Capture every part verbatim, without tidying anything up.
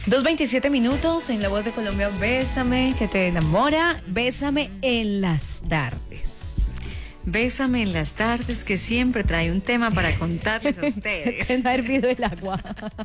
dos veintisiete minutos en La Voz de Colombia. Bésame, que te enamora. Bésame en las tardes. Bésame en las tardes, que siempre trae un tema para contarles a ustedes. No ha hervido el agua.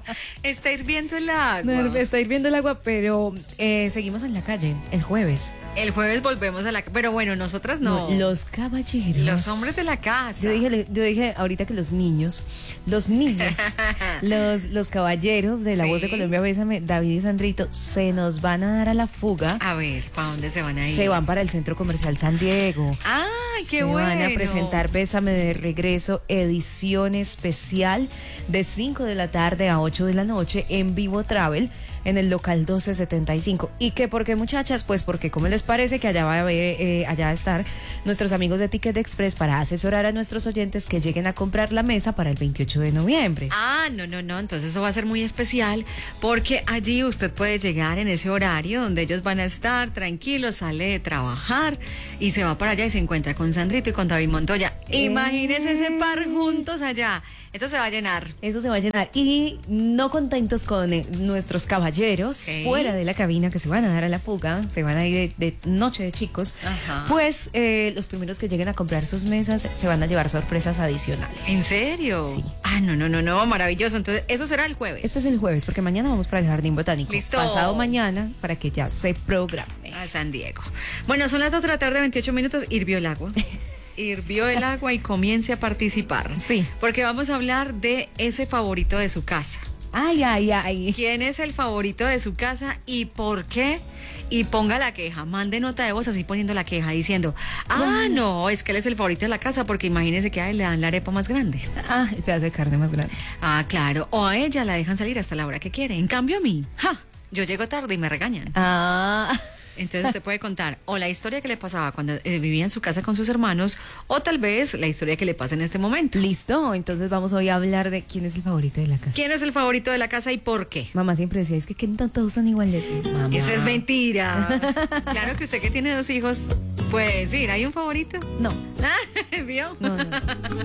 Está hirviendo el agua. No, está hirviendo el agua, pero eh, seguimos en la calle el jueves. El jueves volvemos a la... Pero bueno, nosotras no. no los caballeros. Los hombres de la casa. Yo dije, yo dije ahorita que los niños, los niños, los, los caballeros de La Voz de Sí. Colombia, Bésame, David y Sandrito, se nos van a dar a la fuga. A ver, ¿para dónde se van a ir? Se van para el Centro Comercial San Diego. ¡Ay, qué se bueno! van a presentar Bésame de Regreso, edición especial de cinco de la tarde a ocho de la noche en Vivo Travel, en el local doce setenta y cinco. ¿Y qué por qué, muchachas? Pues porque, ¿cómo les parece que allá va a haber, eh, allá va a estar nuestros amigos de Ticket Express para asesorar a nuestros oyentes que lleguen a comprar la mesa para el veintiocho de noviembre? Ah, no, no, no, entonces eso va a ser muy especial porque allí usted puede llegar en ese horario donde ellos van a estar tranquilos, sale de trabajar y se va para allá y se encuentra con Sandrito y con David Montoya. Eh. Imagínese ese par juntos allá. Esto se va a llenar. Eso se va a llenar. Y no contentos con eh, nuestros caballeros Sí. fuera de la cabina que se van a dar a la fuga, se van a ir de, de noche de chicos, Ajá. pues eh, los primeros que lleguen a comprar sus mesas se van a llevar sorpresas adicionales. ¿En serio? Sí. Ah, no, no, no, no, maravilloso. Entonces, eso será el jueves. Este es el jueves, porque mañana vamos para el Jardín Botánico. Listo. Pasado mañana, para que ya se programe. A San Diego. Bueno, son las dos de la tarde, veintiocho minutos. Hirvió el agua. Hirvió el agua y comience a participar. Sí. Porque vamos a hablar de ese favorito de su casa. Ay, ay, ay. ¿Quién es el favorito de su casa y por qué? Y ponga la queja, mande nota de voz así poniendo la queja, diciendo, ah, no, es que él es el favorito de la casa porque imagínese que a él le dan la arepa más grande. Ah, el pedazo de carne más grande. Ah, claro, o a ella la dejan salir hasta la hora que quiere. En cambio a mí, ja, yo llego tarde y me regañan. Ah. Entonces usted puede contar o la historia que le pasaba cuando eh, vivía en su casa con sus hermanos o tal vez la historia que le pasa en este momento. Listo, entonces vamos hoy a hablar de quién es el favorito de la casa. ¿Quién es el favorito de la casa y por qué? Mamá siempre decía, es que, que no todos son iguales. Mamá. Eso es mentira. Claro que usted que tiene dos hijos puede decir, ¿hay un favorito? No, ¿Vio? no, no.